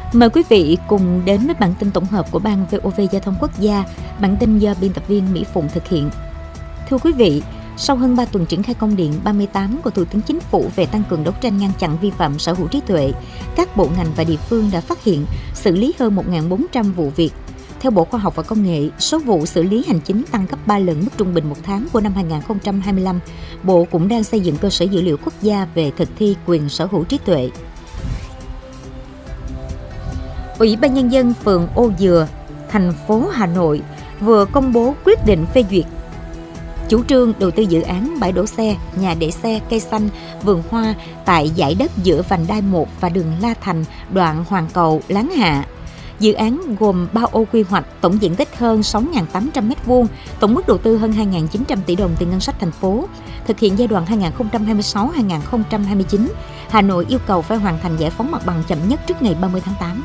Mời quý vị cùng đến với bản tin tổng hợp của Ban VOV Giao thông Quốc gia, bản tin do biên tập viên Mỹ Phụng thực hiện. Thưa quý vị, sau hơn 3 tuần triển khai công điện 38 của Thủ tướng Chính phủ về tăng cường đấu tranh ngăn chặn vi phạm sở hữu trí tuệ, các bộ ngành và địa phương đã phát hiện, xử lý hơn 1.400 vụ việc. Theo Bộ Khoa học và Công nghệ, số vụ xử lý hành chính tăng gấp 3 lần mức trung bình một tháng của năm 2025. Bộ cũng đang xây dựng cơ sở dữ liệu quốc gia về thực thi quyền sở hữu trí tuệ. Ủy ban Nhân dân phường Ô Dừa, thành phố Hà Nội vừa công bố quyết định phê duyệt chủ trương đầu tư dự án bãi đỗ xe, nhà để xe, cây xanh, vườn hoa tại dải đất giữa vành đai 1 và đường La Thành, đoạn Hoàng Cầu, Láng Hạ. Dự án gồm 3 ô quy hoạch, tổng diện tích hơn 6.800 m2, tổng mức đầu tư hơn 2.900 tỷ đồng từ ngân sách thành phố. Thực hiện giai đoạn 2026-2029, Hà Nội yêu cầu phải hoàn thành giải phóng mặt bằng chậm nhất trước ngày 30 tháng 8.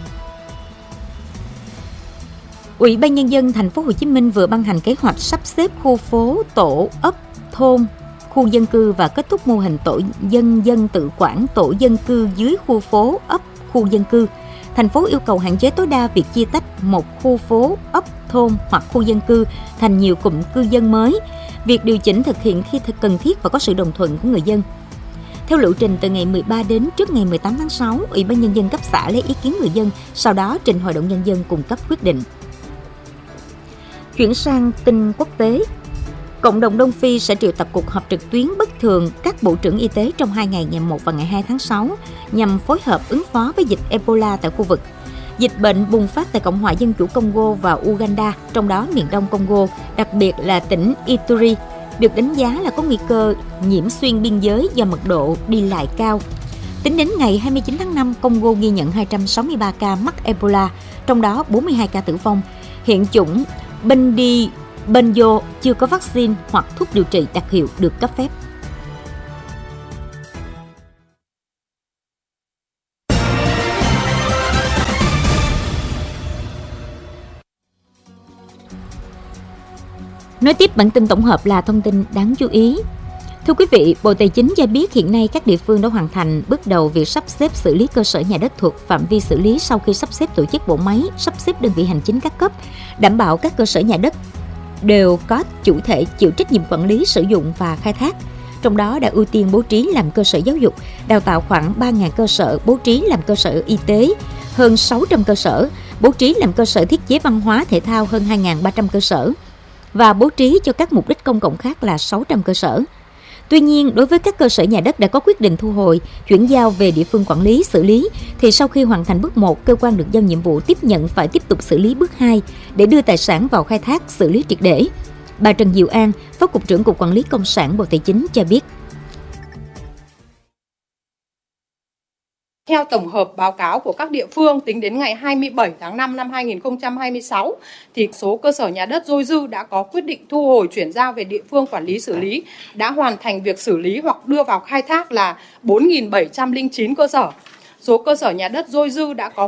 Ủy ban Nhân dân thành phố Hồ Chí Minh vừa ban hành kế hoạch sắp xếp khu phố, tổ, ấp, thôn, khu dân cư và kết thúc mô hình tổ dân tự quản tổ dân cư dưới khu phố, ấp, khu dân cư. Thành phố yêu cầu hạn chế tối đa việc chia tách một khu phố, ấp, thôn hoặc khu dân cư thành nhiều cụm cư dân mới. Việc điều chỉnh thực hiện khi cần thiết và có sự đồng thuận của người dân. Theo lộ trình từ ngày 13 đến trước ngày 18 tháng 6, Ủy ban Nhân dân cấp xã lấy ý kiến người dân, sau đó trình Hội đồng Nhân dân cung cấp quyết định. Chuyển sang tin quốc tế. Cộng đồng Đông Phi sẽ triệu tập cuộc họp trực tuyến bất thường các bộ trưởng y tế trong 2 ngày, ngày 1 và ngày 2 tháng 6, nhằm phối hợp ứng phó với dịch Ebola tại khu vực. Dịch bệnh bùng phát tại Cộng hòa Dân chủ Congo và Uganda, trong đó miền đông Congo, đặc biệt là tỉnh Ituri, được đánh giá là có nguy cơ nhiễm xuyên biên giới do mật độ đi lại cao. Tính đến ngày 29 tháng 5, Congo ghi nhận 263 ca mắc Ebola, trong đó 42 ca tử vong. Hiện chủng Benjo chưa có vaccine hoặc thuốc điều trị đặc hiệu được cấp phép. Nói tiếp bản tin tổng hợp là thông tin đáng chú ý. Thưa quý vị, Bộ Tài chính cho biết hiện nay các địa phương đã hoàn thành bước đầu việc sắp xếp xử lý cơ sở nhà đất thuộc phạm vi xử lý sau khi sắp xếp tổ chức bộ máy, sắp xếp đơn vị hành chính các cấp, đảm bảo các cơ sở nhà đất đều có chủ thể chịu trách nhiệm quản lý, sử dụng và khai thác. Trong đó đã ưu tiên bố trí làm cơ sở giáo dục, đào tạo khoảng 3.000 cơ sở, bố trí làm cơ sở y tế, hơn 600 cơ sở, bố trí làm cơ sở thiết chế văn hóa thể thao hơn 2.300 cơ sở và bố trí cho các mục đích công cộng khác là 600 cơ sở. Tuy nhiên, đối với các cơ sở nhà đất đã có quyết định thu hồi, chuyển giao về địa phương quản lý, xử lý, thì sau khi hoàn thành bước 1, cơ quan được giao nhiệm vụ tiếp nhận phải tiếp tục xử lý bước 2 để đưa tài sản vào khai thác, xử lý triệt để. Bà Trần Diệu An, Phó Cục trưởng Cục Quản lý Công sản Bộ Tài chính cho biết. Theo tổng hợp báo cáo của các địa phương, tính đến ngày 27 tháng 5 năm 2026, thì số cơ sở nhà đất dôi dư đã có quyết định thu hồi chuyển giao về địa phương quản lý xử lý, đã hoàn thành việc xử lý hoặc đưa vào khai thác là 4.709 cơ sở. Số cơ sở nhà đất dôi dư đã có